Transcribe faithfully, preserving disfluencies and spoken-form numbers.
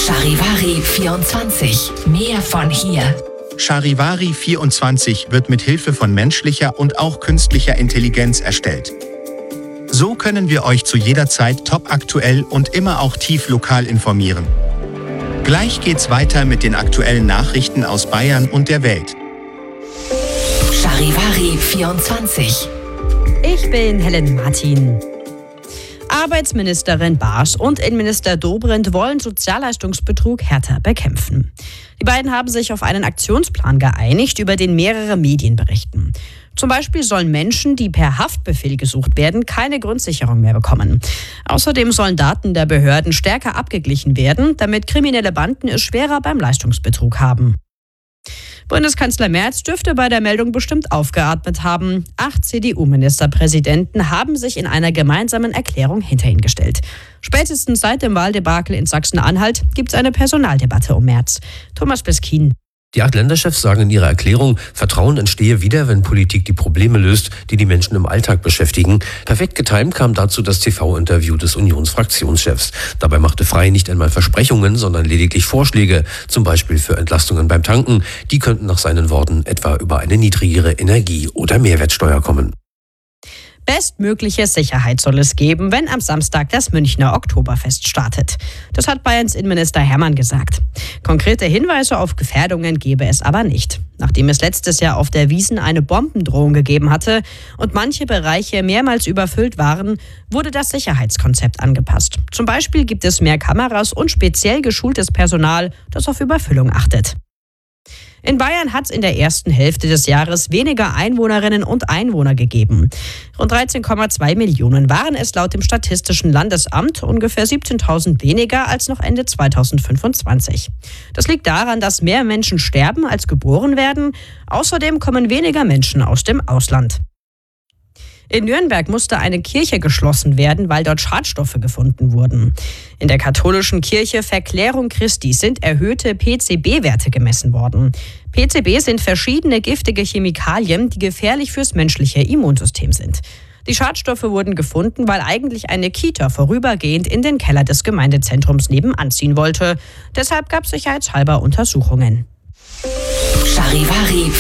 Charivari vierundzwanzig. Mehr von hier. Charivari vierundzwanzig wird mit Hilfe von menschlicher und auch künstlicher Intelligenz erstellt. So können wir euch zu jeder Zeit topaktuell und immer auch tief lokal informieren. Gleich geht's weiter mit den aktuellen Nachrichten aus Bayern und der Welt. Charivari vierundzwanzig. Ich bin Helen Martin. Arbeitsministerin Barsch und Innenminister Dobrindt wollen Sozialleistungsbetrug härter bekämpfen. Die beiden haben sich auf einen Aktionsplan geeinigt, über den mehrere Medien berichten. Zum Beispiel sollen Menschen, die per Haftbefehl gesucht werden, keine Grundsicherung mehr bekommen. Außerdem sollen Daten der Behörden stärker abgeglichen werden, damit kriminelle Banden es schwerer beim Leistungsbetrug haben. Bundeskanzler Merz dürfte bei der Meldung bestimmt aufgeatmet haben. Acht C D U-Ministerpräsidenten haben sich in einer gemeinsamen Erklärung hinter ihn gestellt. Spätestens seit dem Wahldebakel in Sachsen-Anhalt gibt es eine Personaldebatte um Merz. Thomas Beskin. Die acht Länderchefs sagen in ihrer Erklärung, Vertrauen entstehe wieder, wenn Politik die Probleme löst, die die Menschen im Alltag beschäftigen. Perfekt getimt kam dazu das T V-Interview des Unionsfraktionschefs. Dabei machte Frey nicht einmal Versprechungen, sondern lediglich Vorschläge, zum Beispiel für Entlastungen beim Tanken. Die könnten nach seinen Worten etwa über eine niedrigere Energie- oder Mehrwertsteuer kommen. Bestmögliche Sicherheit soll es geben, wenn am Samstag das Münchner Oktoberfest startet. Das hat Bayerns Innenminister Hermann gesagt. Konkrete Hinweise auf Gefährdungen gebe es aber nicht. Nachdem es letztes Jahr auf der Wiesn eine Bombendrohung gegeben hatte und manche Bereiche mehrmals überfüllt waren, wurde das Sicherheitskonzept angepasst. Zum Beispiel gibt es mehr Kameras und speziell geschultes Personal, das auf Überfüllung achtet. In Bayern hat es in der ersten Hälfte des Jahres weniger Einwohnerinnen und Einwohner gegeben. Rund dreizehn Komma zwei Millionen waren es laut dem Statistischen Landesamt, ungefähr siebzehntausend weniger als noch Ende zweitausendfünfundzwanzig. Das liegt daran, dass mehr Menschen sterben, als geboren werden. Außerdem kommen weniger Menschen aus dem Ausland. In Nürnberg musste eine Kirche geschlossen werden, weil dort Schadstoffe gefunden wurden. In der katholischen Kirche Verklärung Christi sind erhöhte P C B-Werte gemessen worden. P C B sind verschiedene giftige Chemikalien, die gefährlich fürs menschliche Immunsystem sind. Die Schadstoffe wurden gefunden, weil eigentlich eine Kita vorübergehend in den Keller des Gemeindezentrums nebenan ziehen wollte. Deshalb gab es sicherheitshalber Untersuchungen. Charivari